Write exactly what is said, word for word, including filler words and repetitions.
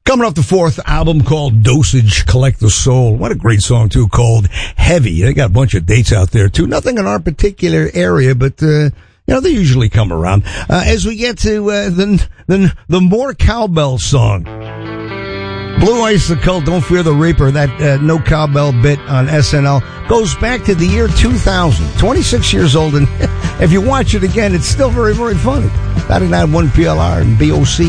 Coming off the fourth album called Dosage, Collect the Soul. What a great song, too, called Heavy. They got a bunch of dates out there, too. Nothing in our particular area, but, uh, you know, they usually come around. Uh, as we get to, uh, the, the, the more cowbell song. Blue Oyster Cult, Don't Fear the Reaper, that, uh, no cowbell bit on S N L goes back to the year two thousand. twenty-six years old, and if you watch it again, it's still very, very funny. ninety-nine point one P L R and B O C.